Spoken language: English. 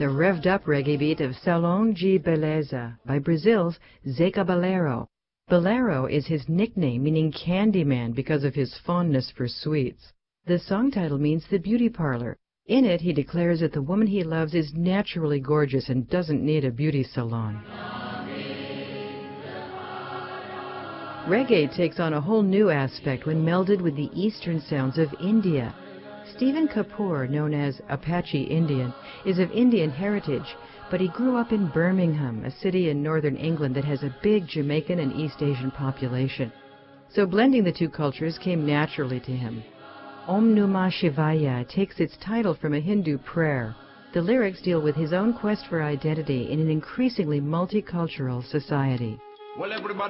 the revved-up reggae beat of Salão de Beleza by Brazil's Zé Cabaleiro. Bolero is his nickname, meaning Candyman, because of his fondness for sweets. The song title means the beauty parlor. In it, he declares that the woman he loves is naturally gorgeous and doesn't need a beauty salon. Reggae takes on a whole new aspect when melded with the eastern sounds of India. Stephen Kapoor, known as Apache Indian, is of Indian heritage, but he grew up in Birmingham, a city in northern England that has a big Jamaican and East Asian population. So blending the two cultures came naturally to him. Om Namah Shivaya takes its title from a Hindu prayer. The lyrics deal with his own quest for identity in an increasingly multicultural society. Well, everybody